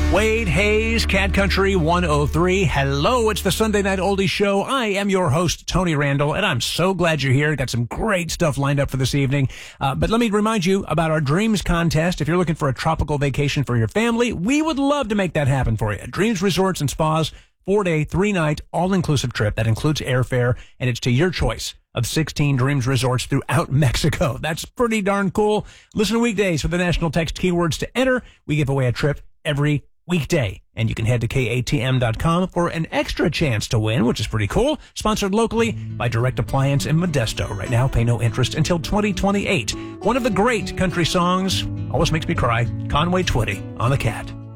Wade Hayes, Cat Country 103. Hello, it's the Sunday Night Oldie Show. I am your host, Tony Randall, and I'm so glad you're here. Got some great stuff lined up for this evening. But let me remind you about our Dreams contest. If you're looking for a tropical vacation for your family, we would love to make that happen for you. Dreams Resorts and Spas, 4-day, 3-night, all-inclusive trip that includes airfare, and it's to your choice of 16 Dreams Resorts throughout Mexico. That's pretty darn cool. Listen weekdays for the national text keywords to enter. We give away a trip every weekday, and you can head to KATM.com for an extra chance to win, which is pretty cool. Sponsored locally by Direct Appliance in Modesto. Right now, pay no interest until 2028. One of the great country songs, always makes me cry, Conway Twitty on the Cat.